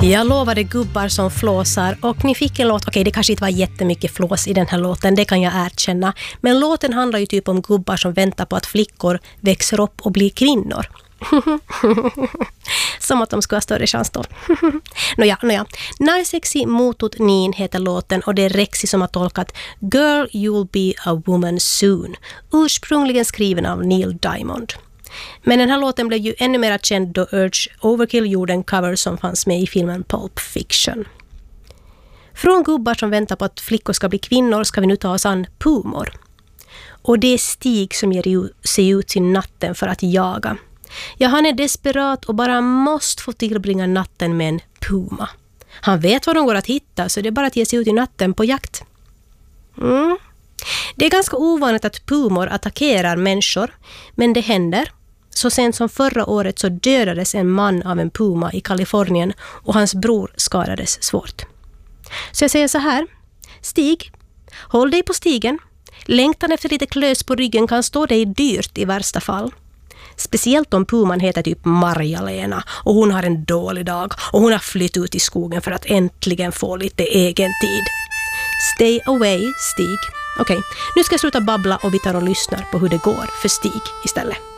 Jag lovade gubbar som flåsar och ni fick en låt. Okej, det kanske inte var jättemycket flås i den här låten, det kan jag erkänna. Men låten handlar ju typ om gubbar som väntar på att flickor växer upp och blir kvinnor. Som att de skulle ha större chans då. Nåja. Narsexi motut niin heter låten och det är Rexi som har tolkat Girl You'll Be a Woman Soon. Ursprungligen skriven av Neil Diamond. Men den här låten blev ju ännu mer känd då Urge Overkill gjorde en cover som fanns med i filmen Pulp Fiction. Från gubbar som väntar på att flickor ska bli kvinnor ska vi nu ta oss an pumor. Och det är Stig som ger sig ut i natten för att jaga. Ja, han är desperat och bara måste få tillbringa natten med en puma. Han vet vad de går att hitta så det är bara att ge sig ut i natten på jakt. Det är ganska ovanligt att pumor attackerar människor, men det händer. Så sent som förra året så dödades en man av en puma i Kalifornien och hans bror skadades svårt. Så jag säger så här, Stig, håll dig på stigen. Längtan efter lite klös på ryggen kan stå dig dyrt i värsta fall. Speciellt om puman heter typ Marja-Lena och hon har en dålig dag och hon har flytt ut i skogen för att äntligen få lite egen tid. Stay away, Stig. Okej, nu ska jag sluta babbla och vi tar och lyssnar på hur det går för Stig istället.